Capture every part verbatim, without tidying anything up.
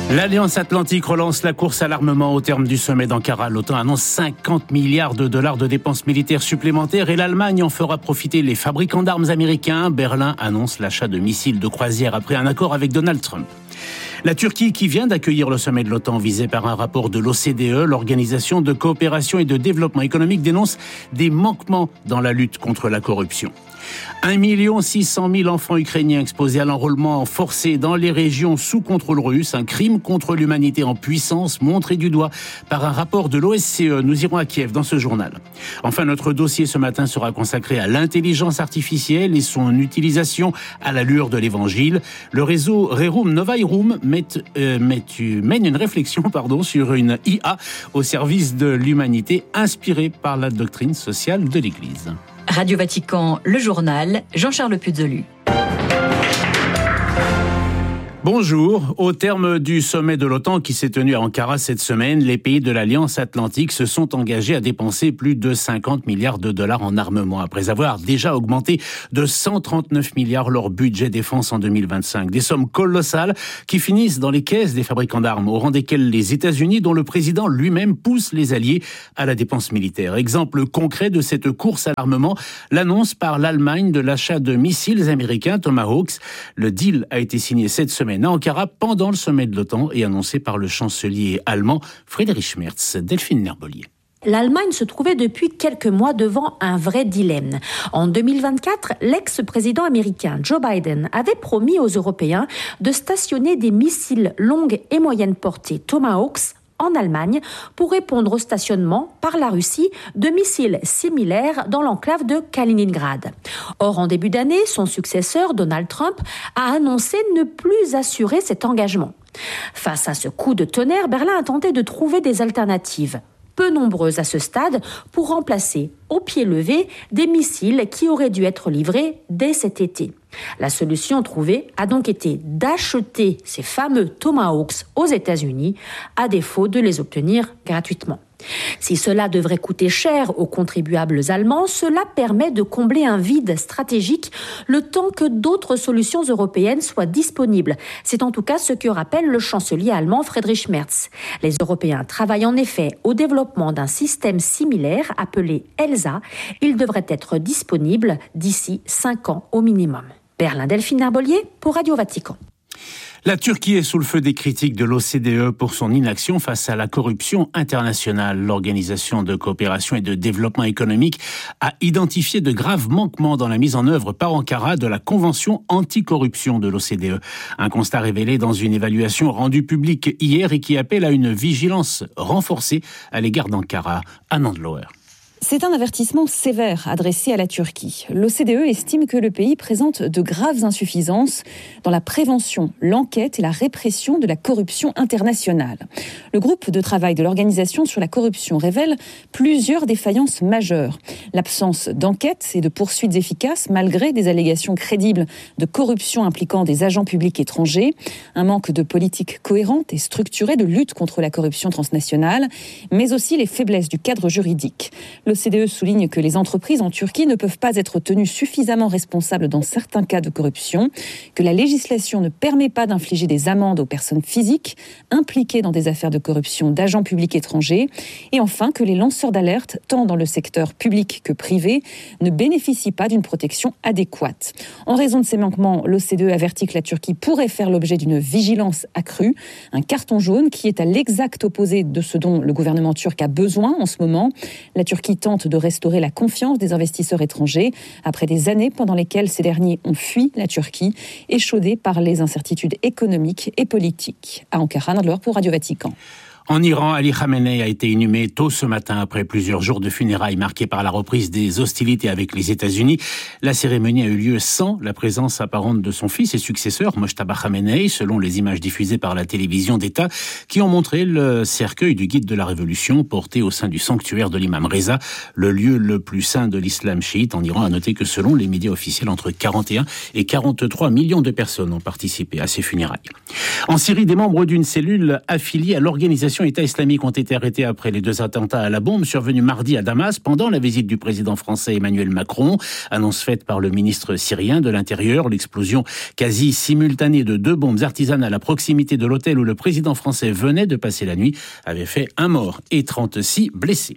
L'Alliance Atlantique relance la course à l'armement au terme du sommet d'Ankara. L'OTAN annonce cinquante milliards de dollars de dépenses militaires supplémentaires et l'Allemagne en fera profiter les fabricants d'armes américains. Berlin annonce l'achat de missiles de croisière après un accord avec Donald Trump. La Turquie, qui vient d'accueillir le sommet de l'OTAN visé par un rapport de l'O C D E, l'Organisation de coopération et de développement économique, dénonce des manquements dans la lutte contre la corruption. un million six cent mille enfants ukrainiens exposés à l'enrôlement forcé dans les régions sous contrôle russe, un crime contre l'humanité en puissance montré du doigt par un rapport de l'O S C E. Nous irons à Kiev dans ce journal. Enfin, notre dossier ce matin sera consacré à l'intelligence artificielle et son utilisation à l'allure de l'évangile. Le réseau Rerum Novae Rum met, euh, met, mène une réflexion pardon, sur une I A au service de l'humanité inspirée par la doctrine sociale de l'Église. Radio Vatican, le journal, Jean-Charles Puzolu. Bonjour. Au terme du sommet de l'OTAN qui s'est tenu à Ankara cette semaine, les pays de l'Alliance Atlantique se sont engagés à dépenser plus de cinquante milliards de dollars en armement, après avoir déjà augmenté de cent trente-neuf milliards leur budget défense en deux mille vingt-cinq. Des sommes colossales qui finissent dans les caisses des fabricants d'armes, au rang desquels les États-Unis, dont le président lui-même pousse les alliés à la dépense militaire. Exemple concret de cette course à l'armement, l'annonce par l'Allemagne de l'achat de missiles américains Tomahawks. Le deal a été signé cette semaine à Ankara pendant le sommet de l'OTAN et annoncé par le chancelier allemand Friedrich Merz. Delphine Nerbolier. L'Allemagne se trouvait depuis quelques mois devant un vrai dilemme. En deux mille vingt-quatre, l'ex-président américain Joe Biden avait promis aux Européens de stationner des missiles longue et moyenne portée Tomahawks en Allemagne pour répondre au stationnement par la Russie de missiles similaires dans l'enclave de Kaliningrad. Or, en début d'année, son successeur, Donald Trump, a annoncé ne plus assurer cet engagement. Face à ce coup de tonnerre, Berlin a tenté de trouver des alternatives, peu nombreuses à ce stade, pour remplacer au pied levé des missiles qui auraient dû être livrés dès cet été. La solution trouvée a donc été d'acheter ces fameux Tomahawks aux États-Unis, à défaut de les obtenir gratuitement. Si cela devrait coûter cher aux contribuables allemands, cela permet de combler un vide stratégique le temps que d'autres solutions européennes soient disponibles. C'est en tout cas ce que rappelle le chancelier allemand Friedrich Merz. Les Européens travaillent en effet au développement d'un système similaire appelé ELSA. Il devrait être disponible d'ici cinq ans au minimum. Berlin, Delphine Nerbolier pour Radio Vatican. La Turquie est sous le feu des critiques de l'O C D E pour son inaction face à la corruption internationale. L'Organisation de coopération et de développement économique a identifié de graves manquements dans la mise en œuvre par Ankara de la Convention anticorruption de l'O C D E. Un constat révélé dans une évaluation rendue publique hier et qui appelle à une vigilance renforcée à l'égard d'Ankara. Anne Andlauer. C'est un avertissement sévère adressé à la Turquie. L'O C D E estime que le pays présente de graves insuffisances dans la prévention, l'enquête et la répression de la corruption internationale. Le groupe de travail de l'Organisation sur la corruption révèle plusieurs défaillances majeures. L'absence d'enquêtes et de poursuites efficaces malgré des allégations crédibles de corruption impliquant des agents publics étrangers, un manque de politique cohérente et structurée de lutte contre la corruption transnationale, mais aussi les faiblesses du cadre juridique. L'O C D E souligne que les entreprises en Turquie ne peuvent pas être tenues suffisamment responsables dans certains cas de corruption, que la législation ne permet pas d'infliger des amendes aux personnes physiques impliquées dans des affaires de corruption d'agents publics étrangers, et enfin que les lanceurs d'alerte, tant dans le secteur public que privé, ne bénéficient pas d'une protection adéquate. En raison de ces manquements, l'O C D E avertit que la Turquie pourrait faire l'objet d'une vigilance accrue, un carton jaune qui est à l'exact opposé de ce dont le gouvernement turc a besoin en ce moment. La Turquie tente de restaurer la confiance des investisseurs étrangers après des années pendant lesquelles ces derniers ont fui la Turquie, échaudés par les incertitudes économiques et politiques. À Ankara, Nadler pour Radio Vatican. En Iran, Ali Khamenei a été inhumé tôt ce matin après plusieurs jours de funérailles marquées par la reprise des hostilités avec les États-Unis. La cérémonie a eu lieu sans la présence apparente de son fils et successeur, Mojtaba Khamenei, selon les images diffusées par la télévision d'État qui ont montré le cercueil du guide de la révolution porté au sein du sanctuaire de l'imam Reza, le lieu le plus saint de l'islam chiite en Iran. À noter que selon les médias officiels, entre quarante et un et quarante-trois millions de personnes ont participé à ces funérailles. En Syrie, des membres d'une cellule affiliée à l'organisation État islamique ont été arrêtés après les deux attentats à la bombe survenus mardi à Damas pendant la visite du président français Emmanuel Macron. Annonce faite par le ministre syrien de l'Intérieur. L'explosion quasi simultanée de deux bombes artisanales à proximité de l'hôtel où le président français venait de passer la nuit avait fait un mort et trente-six blessés.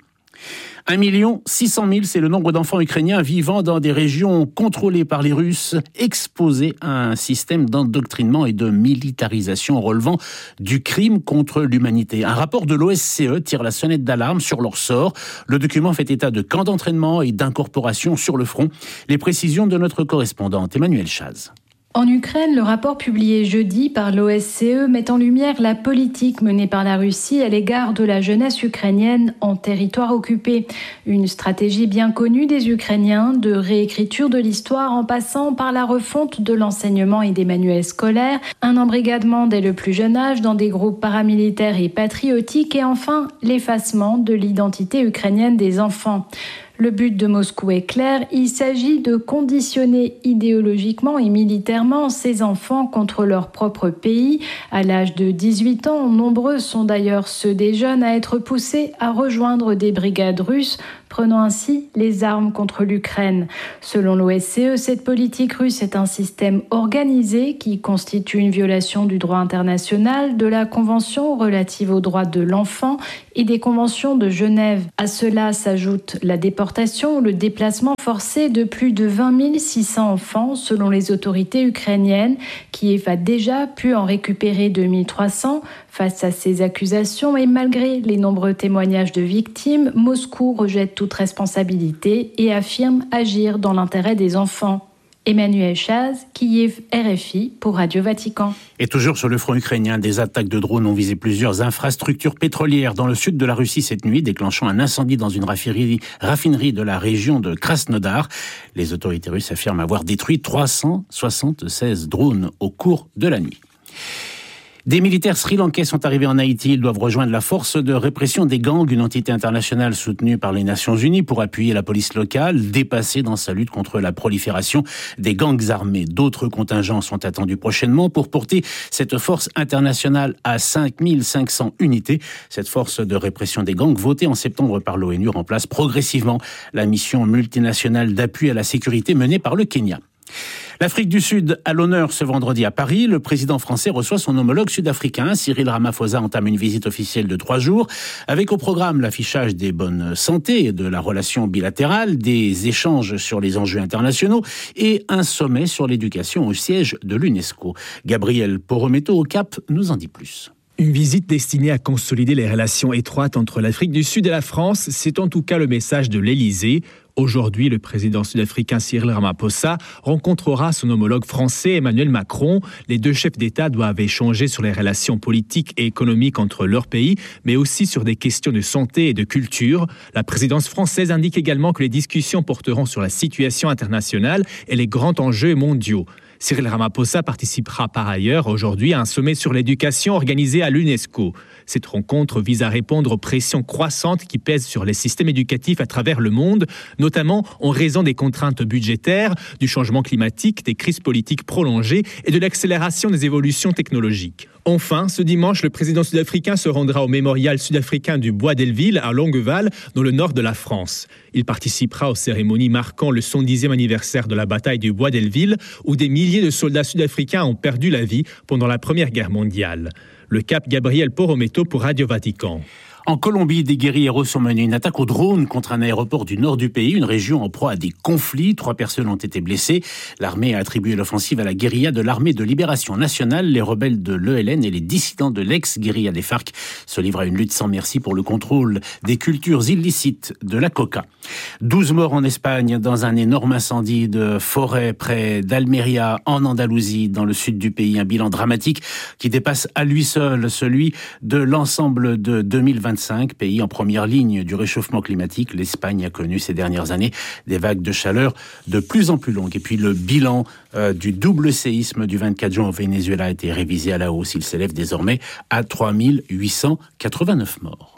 un million six cent mille, c'est le nombre d'enfants ukrainiens vivant dans des régions contrôlées par les Russes, exposés à un système d'endoctrinement et de militarisation relevant du crime contre l'humanité. Un rapport de l'O S C E tire la sonnette d'alarme sur leur sort. Le document fait état de camps d'entraînement et d'incorporation sur le front. Les précisions de notre correspondante Emmanuel Chaz. En Ukraine, le rapport publié jeudi par l'O S C E met en lumière la politique menée par la Russie à l'égard de la jeunesse ukrainienne en territoire occupé. Une stratégie bien connue des Ukrainiens de réécriture de l'histoire en passant par la refonte de l'enseignement et des manuels scolaires, un embrigadement dès le plus jeune âge dans des groupes paramilitaires et patriotiques et enfin l'effacement de l'identité ukrainienne des enfants. Le but de Moscou est clair, il s'agit de conditionner idéologiquement et militairement ces enfants contre leur propre pays. À l'âge de dix-huit ans, nombreux sont d'ailleurs ceux des jeunes à être poussés à rejoindre des brigades russes, prenant ainsi les armes contre l'Ukraine. Selon l'O S C E, cette politique russe est un système organisé qui constitue une violation du droit international, de la Convention relative aux droits de l'enfant et des conventions de Genève. À cela s'ajoute la déportation ou le déplacement forcé de plus de vingt mille six cents enfants selon les autorités ukrainiennes. Kiev a déjà pu en récupérer deux mille trois cents. Face à ces accusations et malgré les nombreux témoignages de victimes, Moscou rejette toute responsabilité et affirme agir dans l'intérêt des enfants. Emmanuel Chaz, Kiev, R F I pour Radio Vatican. Et toujours sur le front ukrainien, des attaques de drones ont visé plusieurs infrastructures pétrolières dans le sud de la Russie cette nuit, déclenchant un incendie dans une raffinerie, raffinerie de la région de Krasnodar. Les autorités russes affirment avoir détruit trois cent soixante-seize drones au cours de la nuit. Des militaires sri-lankais sont arrivés en Haïti. Ils doivent rejoindre la force de répression des gangs, une entité internationale soutenue par les Nations Unies pour appuyer la police locale, dépassée dans sa lutte contre la prolifération des gangs armés. D'autres contingents sont attendus prochainement pour porter cette force internationale à cinq mille cinq cents unités. Cette force de répression des gangs, votée en septembre par l'ONU, remplace progressivement la mission multinationale d'appui à la sécurité menée par le Kenya. L'Afrique du Sud à l'honneur ce vendredi à Paris. Le président français reçoit son homologue sud-africain. Cyril Ramaphosa entame une visite officielle de trois jours avec au programme l'affichage des bonnes santé et de la relation bilatérale, des échanges sur les enjeux internationaux et un sommet sur l'éducation au siège de l'UNESCO. Gabriel Porométo au Cap nous en dit plus. Une visite destinée à consolider les relations étroites entre l'Afrique du Sud et la France, c'est en tout cas le message de l'Élysée. Aujourd'hui, le président sud-africain Cyril Ramaphosa rencontrera son homologue français Emmanuel Macron. Les deux chefs d'État doivent échanger sur les relations politiques et économiques entre leurs pays, mais aussi sur des questions de santé et de culture. La présidence française indique également que les discussions porteront sur la situation internationale et les grands enjeux mondiaux. Cyril Ramaphosa participera par ailleurs aujourd'hui à un sommet sur l'éducation organisé à l'UNESCO. Cette rencontre vise à répondre aux pressions croissantes qui pèsent sur les systèmes éducatifs à travers le monde, notamment en raison des contraintes budgétaires, du changement climatique, des crises politiques prolongées et de l'accélération des évolutions technologiques. Enfin, ce dimanche, le président sud-africain se rendra au mémorial sud-africain du Bois d'Elville à Longueval, dans le nord de la France. Il participera aux cérémonies marquant le cent dixième anniversaire de la bataille du Bois d'Elville, où des milliers de soldats sud-africains ont perdu la vie pendant la Première Guerre mondiale. Le Cap, Gabriel Porométo pour Radio Vatican. En Colombie, des guérilleros ont mené une attaque au drone contre un aéroport du nord du pays, une région en proie à des conflits. Trois personnes ont été blessées. L'armée a attribué l'offensive à la guérilla de l'Armée de Libération Nationale. Les rebelles de l'E L N et les dissidents de l'ex-guérilla des FARC se livrent à une lutte sans merci pour le contrôle des cultures illicites de la coca. douze morts en Espagne dans un énorme incendie de forêt près d'Almeria, en Andalousie, dans le sud du pays. Un bilan dramatique qui dépasse à lui seul celui de l'ensemble de deux mille vingt-cinq. Pays en première ligne du réchauffement climatique, l'Espagne a connu ces dernières années des vagues de chaleur de plus en plus longues. Et puis le bilan euh, du double séisme du vingt-quatre juin au Venezuela a été révisé à la hausse. Il s'élève désormais à trois mille huit cent quatre-vingt-neuf morts.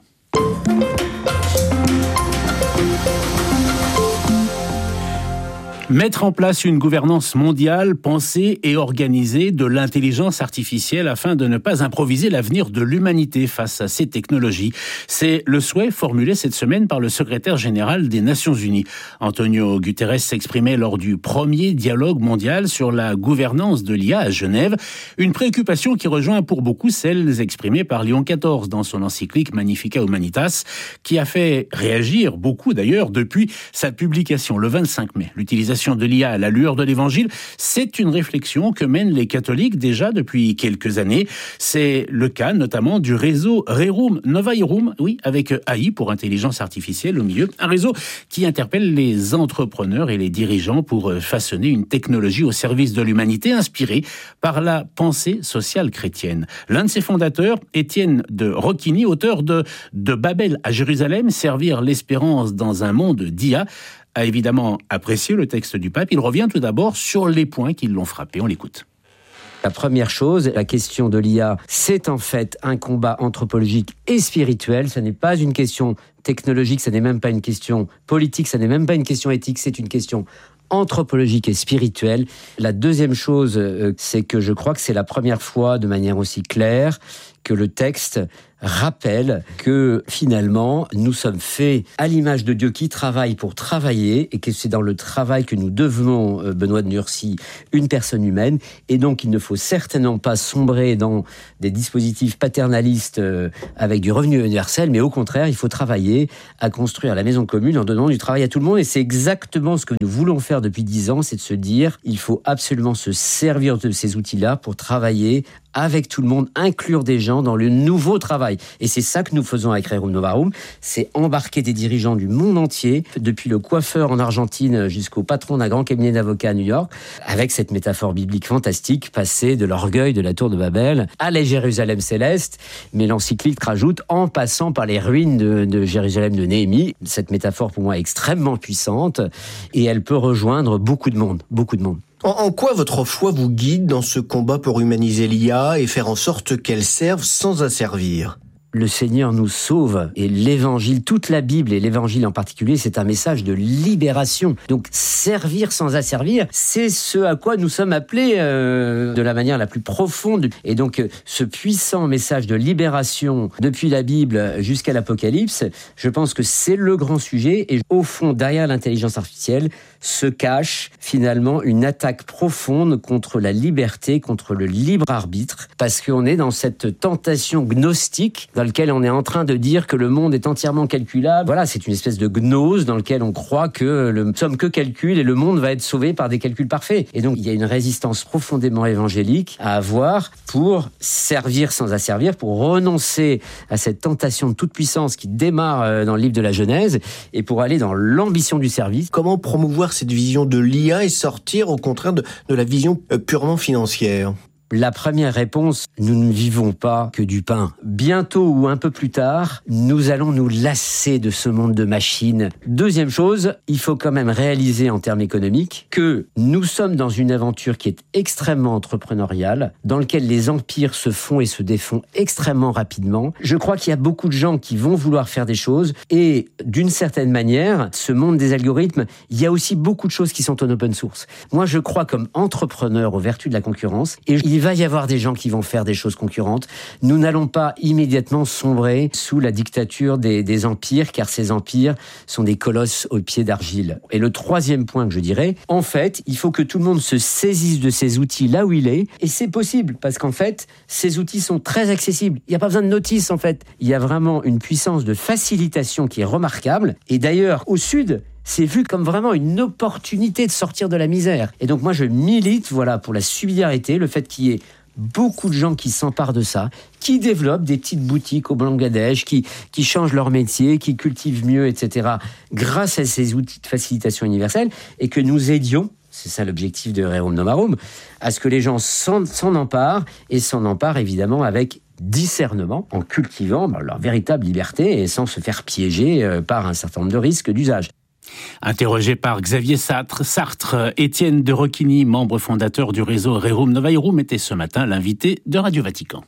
Mettre en place une gouvernance mondiale pensée et organisée de l'intelligence artificielle afin de ne pas improviser l'avenir de l'humanité face à ces technologies. C'est le souhait formulé cette semaine par le secrétaire général des Nations Unies. Antonio Guterres s'exprimait lors du premier dialogue mondial sur la gouvernance de l'I A à Genève. Une préoccupation qui rejoint pour beaucoup celles exprimées par Léon quatorze dans son encyclique Magnificat Humanitas, qui a fait réagir beaucoup d'ailleurs depuis sa publication le vingt-cinq mai. L'utilisation de l'I A à la lueur de l'Évangile, c'est une réflexion que mènent les catholiques déjà depuis quelques années. C'est le cas notamment du réseau Rerum Novarum, oui, avec A I pour intelligence artificielle au milieu, un réseau qui interpelle les entrepreneurs et les dirigeants pour façonner une technologie au service de l'humanité inspirée par la pensée sociale chrétienne. L'un de ses fondateurs, Étienne de Roquigny, auteur de « De Babel à Jérusalem, servir l'espérance dans un monde d'I A », a évidemment apprécié le texte du pape. Il revient tout d'abord sur les points qui l'ont frappé. On l'écoute. La première chose, la question de l'I A, c'est en fait un combat anthropologique et spirituel. Ce n'est pas une question technologique, ce n'est même pas une question politique, ce n'est même pas une question éthique, c'est une question anthropologique et spirituelle. La deuxième chose, c'est que je crois que c'est la première fois, de manière aussi claire, que le texte rappelle que finalement, nous sommes faits à l'image de Dieu qui travaille pour travailler et que c'est dans le travail que nous devenons, Benoît de Nursie, une personne humaine. Et donc, il ne faut certainement pas sombrer dans des dispositifs paternalistes avec du revenu universel, mais au contraire, il faut travailler à construire la maison commune en donnant du travail à tout le monde. Et c'est exactement ce que nous voulons faire depuis dix ans, c'est de se dire, il faut absolument se servir de ces outils-là pour travailler avec tout le monde, inclure des gens dans le nouveau travail. Et c'est ça que nous faisons avec Rerum Novarum, c'est embarquer des dirigeants du monde entier, depuis le coiffeur en Argentine jusqu'au patron d'un grand cabinet d'avocats à New York, avec cette métaphore biblique fantastique, passer de l'orgueil de la tour de Babel à la Jérusalem céleste, mais l'encyclique rajoute en passant par les ruines de, de Jérusalem de Néhémie. Cette métaphore pour moi est extrêmement puissante et elle peut rejoindre beaucoup de monde, beaucoup de monde. En, en quoi votre foi vous guide dans ce combat pour humaniser l'I A et faire en sorte qu'elle serve sans asservir ? Le Seigneur nous sauve et l'évangile, toute la Bible et l'évangile en particulier, c'est un message de libération. Donc servir sans asservir, c'est ce à quoi nous sommes appelés euh, de la manière la plus profonde. Et donc ce puissant message de libération depuis la Bible jusqu'à l'Apocalypse, je pense que c'est le grand sujet. Et au fond, derrière l'intelligence artificielle, se cache finalement une attaque profonde contre la liberté, contre le libre arbitre, parce qu'on est dans cette tentation gnostique dans lequel on est en train de dire que le monde est entièrement calculable. Voilà, c'est une espèce de gnose dans lequel on croit que nous ne sommes que calcul et le monde va être sauvé par des calculs parfaits. Et donc, il y a une résistance profondément évangélique à avoir pour servir sans asservir, pour renoncer à cette tentation de toute puissance qui démarre dans le livre de la Genèse et pour aller dans l'ambition du service. Comment promouvoir cette vision de l'I A et sortir au contraire de, de la vision purement financière ? La première réponse, nous ne vivons pas que du pain. Bientôt ou un peu plus tard, nous allons nous lasser de ce monde de machines. Deuxième chose, il faut quand même réaliser en termes économiques que nous sommes dans une aventure qui est extrêmement entrepreneuriale, dans laquelle les empires se font et se défont extrêmement rapidement. Je crois qu'il y a beaucoup de gens qui vont vouloir faire des choses et d'une certaine manière, ce monde des algorithmes, il y a aussi beaucoup de choses qui sont en open source. Moi, je crois comme entrepreneur aux vertus de la concurrence et il va y avoir des gens qui vont faire des choses concurrentes. Nous n'allons pas immédiatement sombrer sous la dictature des, des empires, car ces empires sont des colosses aux pieds d'argile. Et le troisième point que je dirais, en fait, il faut que tout le monde se saisisse de ces outils là où il est, et c'est possible, parce qu'en fait, ces outils sont très accessibles. Il n'y a pas besoin de notice, en fait. Il y a vraiment une puissance de facilitation qui est remarquable, et d'ailleurs, au Sud, c'est vu comme vraiment une opportunité de sortir de la misère. Et donc moi, je milite voilà, pour la subsidiarité, le fait qu'il y ait beaucoup de gens qui s'emparent de ça, qui développent des petites boutiques au Bangladesh, qui, qui changent leur métier, qui cultivent mieux, et cetera, grâce à ces outils de facilitation universelle, et que nous aidions, c'est ça l'objectif de Rerum Novarum, à ce que les gens s'en, s'en emparent, et s'en emparent évidemment avec discernement, en cultivant leur véritable liberté et sans se faire piéger par un certain nombre de risques d'usage. Interrogé par Xavier Sartre, Sartre, Étienne de Roquigny, membre fondateur du réseau Rerum Novarum, était ce matin l'invité de Radio Vatican.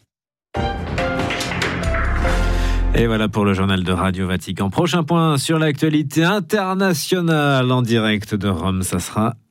Et voilà pour le journal de Radio Vatican. Prochain point sur l'actualité internationale en direct de Rome, ça sera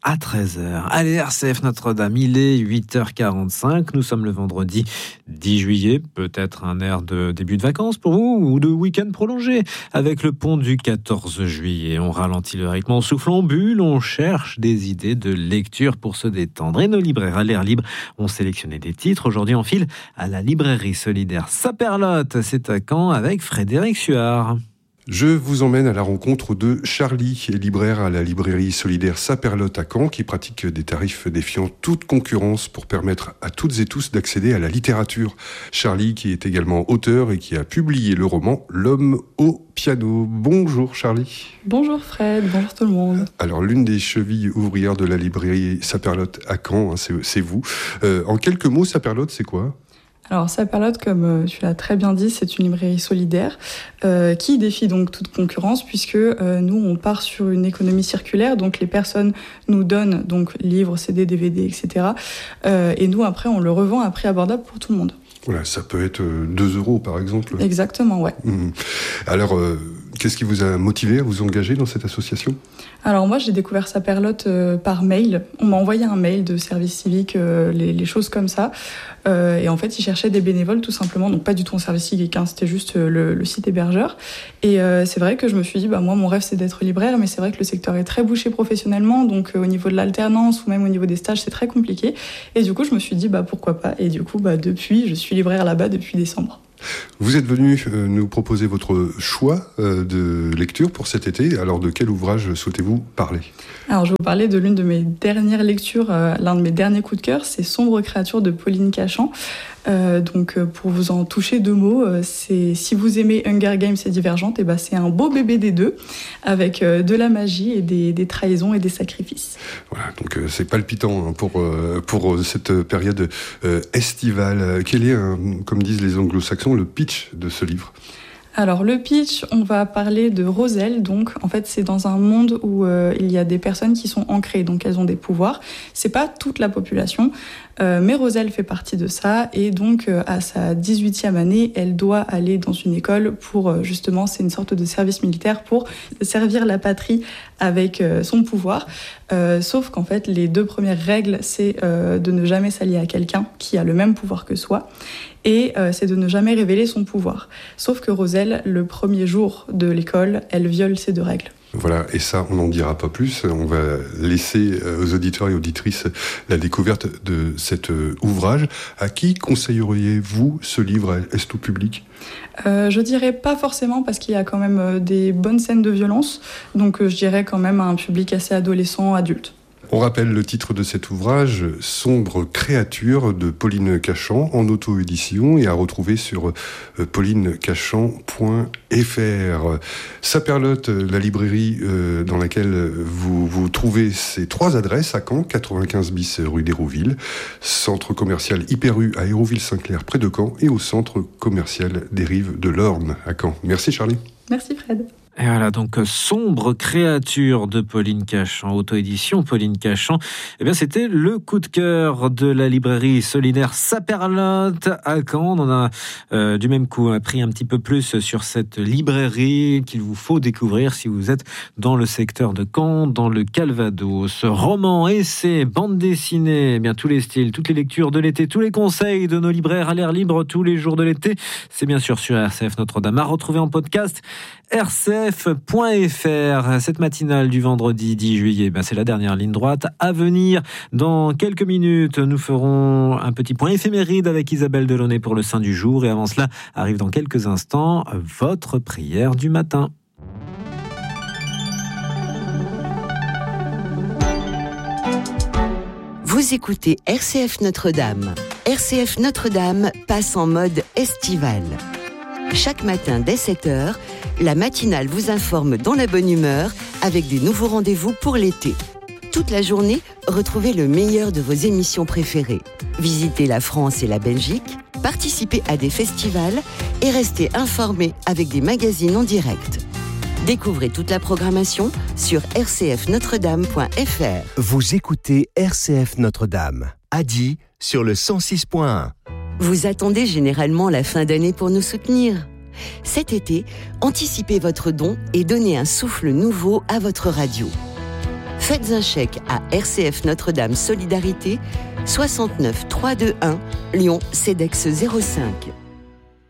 à treize heures. Allez, R C F Notre-Dame, il est huit heures quarante-cinq. Nous sommes le vendredi dix juillet. Peut-être un air de début de vacances pour vous ou de week-end prolongé. Avec le pont du quatorze juillet, on ralentit le rythme, on souffle, on bulle, on cherche des idées de lecture pour se détendre. Et nos libraires à l'air libre ont sélectionné des titres. Aujourd'hui, on file à la librairie solidaire Saperlotte. C'est à Caen avec Frédéric Suard. Je vous emmène à la rencontre de Charlie, libraire à la librairie solidaire Saperlotte à Caen, qui pratique des tarifs défiant toute concurrence pour permettre à toutes et tous d'accéder à la littérature. Charlie, qui est également auteur et qui a publié le roman L'homme au piano. Bonjour Charlie. Bonjour Fred, bonjour tout le monde. Alors l'une des chevilles ouvrières de la librairie Saperlotte à Caen, hein, c'est, c'est vous. Euh, en quelques mots, Saperlotte, c'est quoi ? Alors Saperlotte, comme tu l'as très bien dit, c'est une librairie solidaire euh, qui défie donc toute concurrence puisque euh, nous on part sur une économie circulaire, donc les personnes nous donnent donc livres, C D, D V D, et cetera. Euh, et nous après on le revend à prix abordable pour tout le monde. Voilà, ça peut être deux euros par exemple. Exactement, ouais. Mmh. Alors, euh, qu'est-ce qui vous a motivé à vous engager dans cette association ? Alors moi, j'ai découvert Saperlotte euh, par mail. On m'a envoyé un mail de service civique, euh, les, les choses comme ça. Euh, et en fait, ils cherchaient des bénévoles tout simplement. Donc pas du tout en service civique, hein, c'était juste euh, le, le site hébergeur. Et euh, c'est vrai que je me suis dit, bah moi, mon rêve, c'est d'être libraire. Mais c'est vrai que le secteur est très bouché professionnellement. Donc euh, au niveau de l'alternance ou même au niveau des stages, c'est très compliqué. Et du coup, je me suis dit, bah pourquoi pas. Et du coup, bah depuis, je suis libraire là-bas depuis décembre. Vous êtes venu euh, nous proposer votre choix euh, de lecture pour cet été. Alors, de quel ouvrage souhaitez-vous parler ? Alors, je vais vous parler de l'une de mes dernières lectures, euh, l'un de mes derniers coups de cœur, c'est Sombre créature de Pauline Cachan. Euh, donc, euh, pour vous en toucher deux mots, euh, c'est si vous aimez Hunger Games et Divergente, et ben c'est un beau bébé des deux, avec euh, de la magie et des, des trahisons et des sacrifices. Voilà, donc euh, c'est palpitant hein, pour euh, pour cette période euh, estivale. Quel est, euh, comme disent les Anglo-Saxons, le pitch de ce livre ? Alors le pitch, on va parler de Roselle, donc en fait c'est dans un monde où euh, il y a des personnes qui sont ancrées, donc elles ont des pouvoirs. C'est pas toute la population, euh, mais Roselle fait partie de ça et donc euh, à sa dix-huitième année, elle doit aller dans une école pour euh, justement, c'est une sorte de service militaire pour servir la patrie avec euh, son pouvoir. Euh, sauf qu'en fait les deux premières règles, c'est euh, de ne jamais s'allier à quelqu'un qui a le même pouvoir que soi. Et euh, c'est de ne jamais révéler son pouvoir. Sauf que Roselle, le premier jour de l'école, elle viole ces deux règles. Voilà, et ça, on n'en dira pas plus. On va laisser aux auditeurs et auditrices la découverte de cet ouvrage. À qui conseilleriez-vous ce livre ? Est-ce tout public ? Euh, je dirais pas forcément parce qu'il y a quand même des bonnes scènes de violence. Donc euh, je dirais quand même à un public assez adolescent, adulte. On rappelle le titre de cet ouvrage, Sombre créature de Pauline Cachan, en auto-édition et à retrouver sur pauline cachan point f r. Saperlotte, la librairie dans laquelle vous, vous trouvez ces trois adresses à Caen, quatre-vingt-quinze bis rue d'Hérouville, centre commercial Hyper U à Hérouville-Saint-Clair près de Caen et au centre commercial des Rives de l'Orne à Caen. Merci Charlie. Merci Fred. Et voilà, donc Sombre créature de Pauline Cachan, auto-édition Pauline Cachan. Eh bien, c'était le coup de cœur de la librairie solidaire Saperlotte à Caen. On en a euh, du même coup appris un petit peu plus sur cette librairie qu'il vous faut découvrir si vous êtes dans le secteur de Caen, dans le Calvados. Roman, essai, bande dessinée, eh bien tous les styles, toutes les lectures de l'été, tous les conseils de nos libraires à l'air libre tous les jours de l'été. C'est bien sûr sur R C F Notre-Dame à retrouver en podcast. R C F point F R, cette matinale du vendredi dix juillet, ben c'est la dernière ligne droite à venir. Dans quelques minutes, nous ferons un petit point éphéméride avec Isabelle Delaunay pour le Saint du jour. Et avant cela, arrive dans quelques instants votre prière du matin. Vous écoutez R C F Notre-Dame. R C F Notre-Dame passe en mode estival. Chaque matin dès sept heures, la matinale vous informe dans la bonne humeur avec des nouveaux rendez-vous pour l'été. Toute la journée, retrouvez le meilleur de vos émissions préférées. Visitez la France et la Belgique, participez à des festivals et restez informés avec des magazines en direct. Découvrez toute la programmation sur r c f notre dame point f r. Vous écoutez R C F Notre-Dame, à Die sur le cent six point un. Vous attendez généralement la fin d'année pour nous soutenir. Cet été, anticipez votre don et donnez un souffle nouveau à votre radio. Faites un chèque à R C F Notre-Dame Solidarité, soixante-neuf trois cent vingt-et-un, Lyon, CEDEX zéro cinq.